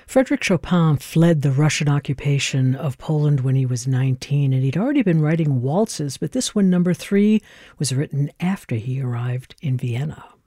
Frédéric Chopin fled the Russian occupation of Poland when he was 19, and he'd already been writing waltzes, but this one, number 3, was written after he arrived in Vienna.